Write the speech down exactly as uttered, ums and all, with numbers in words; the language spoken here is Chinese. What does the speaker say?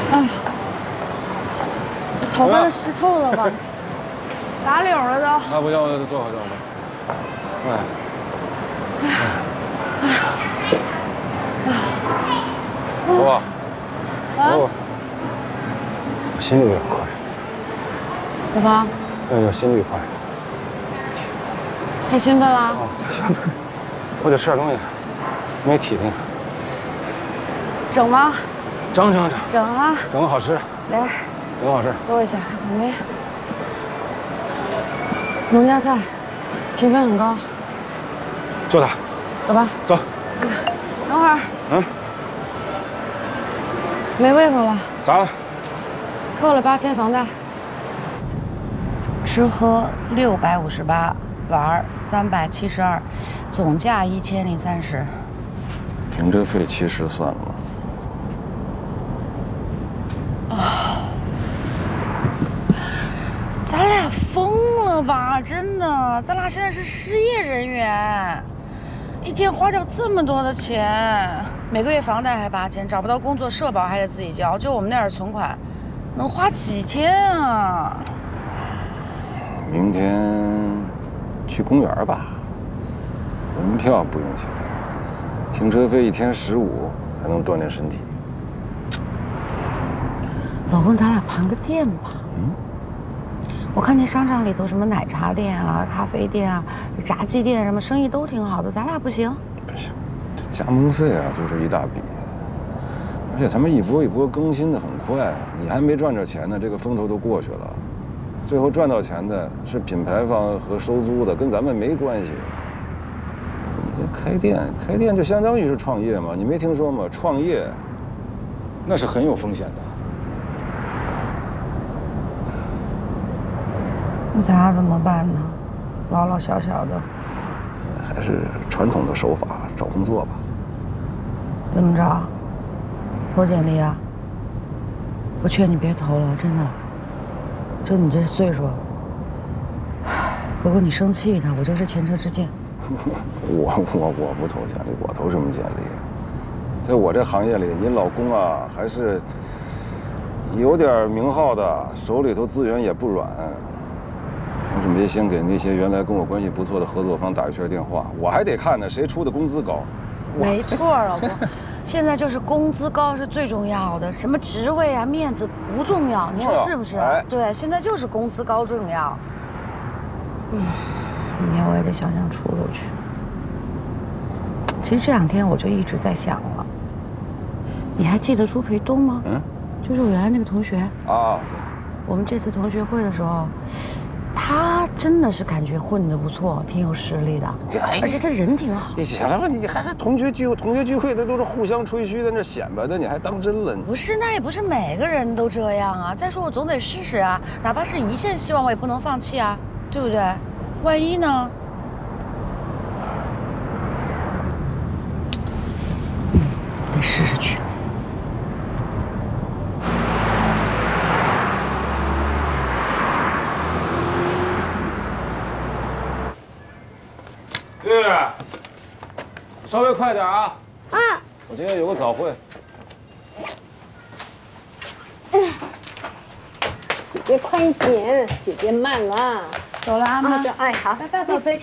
哎呀，头发都湿透了吧？打绺了都。 那不行，我坐会坐会。哎。哎。哇。 啊？ 我心率有点快。 怎么？ 哎呦，心率快。 太兴奋了。 哦，太兴奋。我得吃点东西，没体力。 整吗？ 整整整。 整啊！ 整个好吃。 来。 整个好吃。 坐一下，旁边。农家菜，评分很高。 就它。 走吧。 走。 等会儿。 嗯。 没胃口了。 咋了？ 扣了八千房贷。吃喝六百五十八，玩三百七十二，总价一千零三十。 停车费七十算了吗？ 啊！咱俩疯了吧？真的，咱俩现在是失业人员，一天花掉这么多的钱，每个月房贷还八千，找不到工作，社保还得自己交，就我们那点存款，能花几天啊？ 明天去公园吧，门票不用钱，停车费一天十五，还能锻炼身体。 老公，咱俩盘个店吧。 嗯。 我看那商场里头什么奶茶店啊、咖啡店啊、炸鸡店什么生意都挺好的，咱俩不行？ 不行，这加盟费啊就是一大笔，而且他们一波一波更新的很快，你还没赚着钱呢，这个风头都过去了。最后赚到钱的是品牌方和收租的，跟咱们没关系。你开店，开店就相当于是创业嘛，你没听说吗？创业， 那是很有风险的。 那咱俩怎么办呢？老老小小的， 还是传统的手法，找工作吧。 怎么着？投简历啊？我劝你别投了，真的。就你这岁数，如果你生气呢，我就是前车之鉴。 我我我不投简历，我投什么简历？在我这行业里，您老公啊还是有点名号的，手里头资源也不软。我准备先给那些原来跟我关系不错的合作方打一圈电话，我还得看呢谁出的工资高。 没错，老公，现在就是工资高是最重要的，什么职位啊、面子不重要，你说是不是？哎、对，现在就是工资高重要。嗯，明年我也得想想出路去。其实这两天我就一直在想了，你还记得朱培东吗？嗯，就是我原来那个同学啊。我们这次同学会的时候。他真的是感觉混得不错，挺有实力的，而且他人挺好。 你行了吧？你还还同学聚会，同学聚会那都是互相吹嘘，在那显摆的，你还当真了？ 不是，那也不是每个人都这样啊。再说我总得试试啊，哪怕是一线希望，我也不能放弃啊，对不对？万一呢？嗯，得试试去。 月月，稍微快点啊！ 嗯。 我今天有个早会。 嗯。姐姐快一点，姐姐慢了。 走了啊，妈。 哎，好，拜拜，宝贝。